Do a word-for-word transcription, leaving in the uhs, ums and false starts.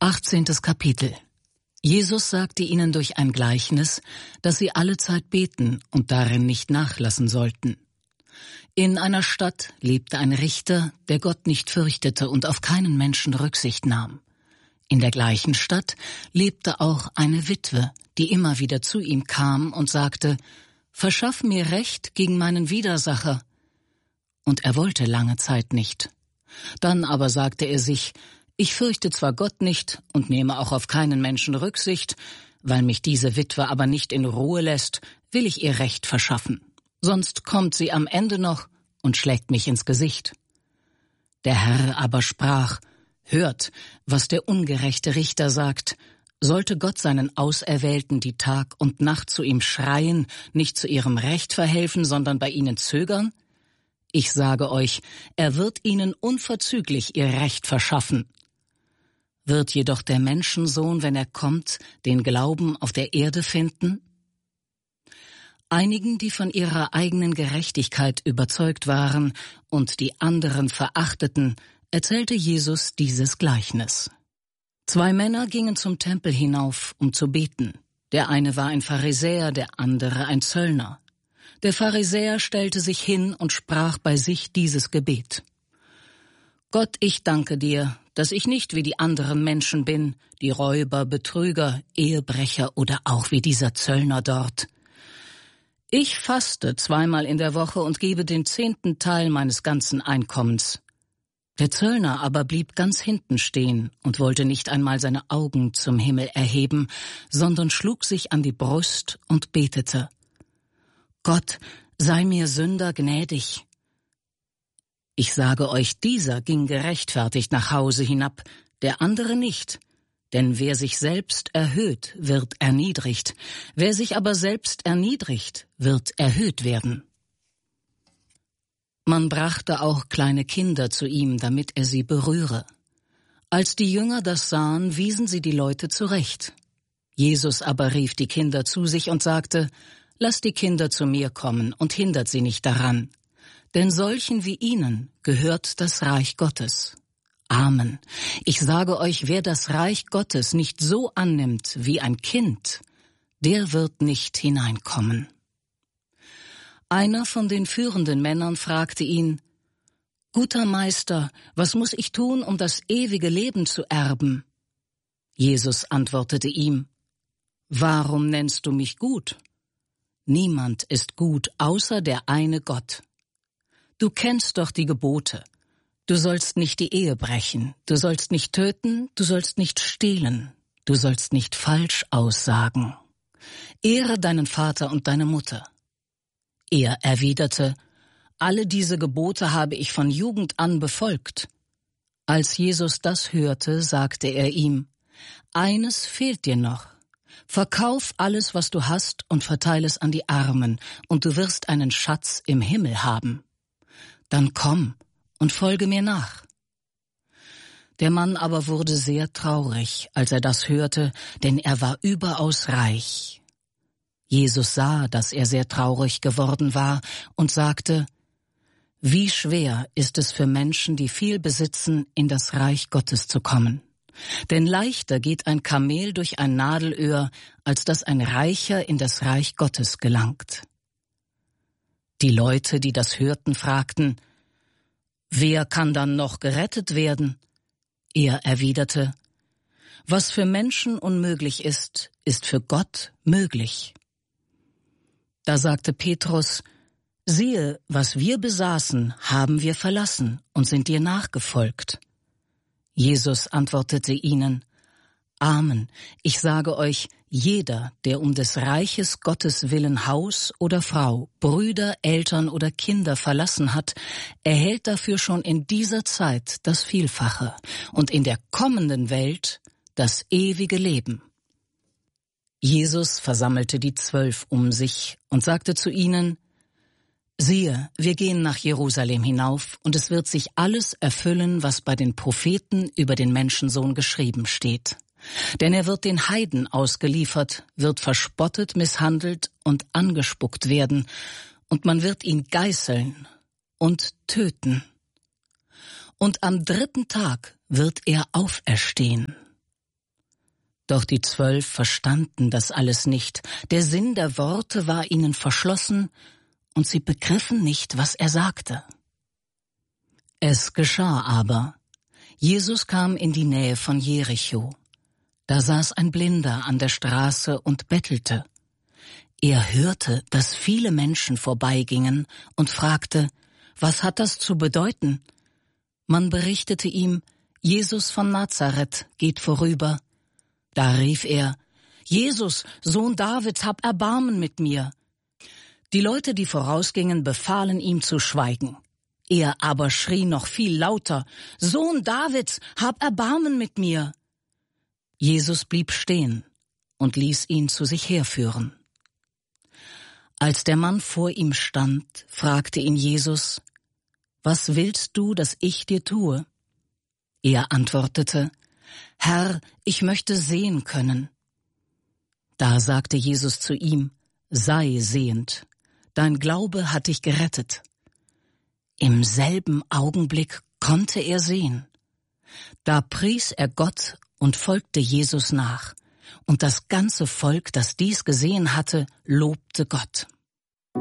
achtzehntes Kapitel. Jesus sagte ihnen durch ein Gleichnis, dass sie allezeit beten und darin nicht nachlassen sollten. In einer Stadt lebte ein Richter, der Gott nicht fürchtete und auf keinen Menschen Rücksicht nahm. In der gleichen Stadt lebte auch eine Witwe, die immer wieder zu ihm kam und sagte: »Verschaff mir Recht gegen meinen Widersacher.« Und er wollte lange Zeit nicht. Dann aber sagte er sich: »Ich fürchte zwar Gott nicht und nehme auch auf keinen Menschen Rücksicht, weil mich diese Witwe aber nicht in Ruhe lässt, will ich ihr Recht verschaffen. Sonst kommt sie am Ende noch und schlägt mich ins Gesicht.« Der Herr aber sprach: »Hört, was der ungerechte Richter sagt. Sollte Gott seinen Auserwählten, die Tag und Nacht zu ihm schreien, nicht zu ihrem Recht verhelfen, sondern bei ihnen zögern? Ich sage euch, er wird ihnen unverzüglich ihr Recht verschaffen. Wird jedoch der Menschensohn, wenn er kommt, den Glauben auf der Erde finden?« Einigen, die von ihrer eigenen Gerechtigkeit überzeugt waren und die anderen verachteten, erzählte Jesus dieses Gleichnis. Zwei Männer gingen zum Tempel hinauf, um zu beten. Der eine war ein Pharisäer, der andere ein Zöllner. Der Pharisäer stellte sich hin und sprach bei sich dieses Gebet: »Gott, ich danke dir, dass ich nicht wie die anderen Menschen bin, die Räuber, Betrüger, Ehebrecher oder auch wie dieser Zöllner dort. Ich faste zweimal in der Woche und gebe den zehnten Teil meines ganzen Einkommens.« Der Zöllner aber blieb ganz hinten stehen und wollte nicht einmal seine Augen zum Himmel erheben, sondern schlug sich an die Brust und betete: »Gott, sei mir Sünder gnädig.« Ich sage euch, dieser ging gerechtfertigt nach Hause hinab, der andere nicht. Denn wer sich selbst erhöht, wird erniedrigt. Wer sich aber selbst erniedrigt, wird erhöht werden. Man brachte auch kleine Kinder zu ihm, damit er sie berühre. Als die Jünger das sahen, wiesen sie die Leute zurecht. Jesus aber rief die Kinder zu sich und sagte: »Lasst die Kinder zu mir kommen und hindert sie nicht daran. Denn solchen wie ihnen gehört das Reich Gottes. Amen. Ich sage euch, wer das Reich Gottes nicht so annimmt wie ein Kind, der wird nicht hineinkommen.« Einer von den führenden Männern fragte ihn: »Guter Meister, was muss ich tun, um das ewige Leben zu erben?« Jesus antwortete ihm: »Warum nennst du mich gut? Niemand ist gut, außer der eine Gott. Du kennst doch die Gebote. Du sollst nicht die Ehe brechen, du sollst nicht töten, du sollst nicht stehlen, du sollst nicht falsch aussagen. Ehre deinen Vater und deine Mutter.« Er erwiderte: »Alle diese Gebote habe ich von Jugend an befolgt.« Als Jesus das hörte, sagte er ihm: »Eines fehlt dir noch. Verkauf alles, was du hast, und verteile es an die Armen, und du wirst einen Schatz im Himmel haben. Dann komm und folge mir nach.« Der Mann aber wurde sehr traurig, als er das hörte, denn er war überaus reich. Jesus sah, dass er sehr traurig geworden war, und sagte: »Wie schwer ist es für Menschen, die viel besitzen, in das Reich Gottes zu kommen. Denn leichter geht ein Kamel durch ein Nadelöhr, als dass ein Reicher in das Reich Gottes gelangt.« Die Leute, die das hörten, fragten: »Wer kann dann noch gerettet werden?« Er erwiderte: »Was für Menschen unmöglich ist, ist für Gott möglich.« Da sagte Petrus: »Siehe, was wir besaßen, haben wir verlassen und sind dir nachgefolgt.« Jesus antwortete ihnen: »Amen, ich sage euch, jeder, der um des Reiches Gottes willen Haus oder Frau, Brüder, Eltern oder Kinder verlassen hat, erhält dafür schon in dieser Zeit das Vielfache und in der kommenden Welt das ewige Leben.« Jesus versammelte die Zwölf um sich und sagte zu ihnen: »Siehe, wir gehen nach Jerusalem hinauf, und es wird sich alles erfüllen, was bei den Propheten über den Menschensohn geschrieben steht. Denn er wird den Heiden ausgeliefert, wird verspottet, misshandelt und angespuckt werden, und man wird ihn geißeln und töten. Und am dritten Tag wird er auferstehen.« Doch die Zwölf verstanden das alles nicht. Der Sinn der Worte war ihnen verschlossen, und sie begriffen nicht, was er sagte. Es geschah aber. Jesus kam in die Nähe von Jericho. Da saß ein Blinder an der Straße und bettelte. Er hörte, dass viele Menschen vorbeigingen und fragte, was hat das zu bedeuten? Man berichtete ihm, Jesus von Nazareth geht vorüber. Da rief er, Jesus, Sohn Davids, hab Erbarmen mit mir. Die Leute, die vorausgingen, befahlen ihm zu schweigen. Er aber schrie noch viel lauter, Sohn Davids, hab Erbarmen mit mir. Jesus blieb stehen und ließ ihn zu sich herführen. Als der Mann vor ihm stand, fragte ihn Jesus, was willst du, dass ich dir tue? Er antwortete, Herr, ich möchte sehen können. Da sagte Jesus zu ihm, sei sehend, dein Glaube hat dich gerettet. Im selben Augenblick konnte er sehen. Da pries er Gott und folgte Jesus nach, und das ganze Volk, das dies gesehen hatte, lobte Gott.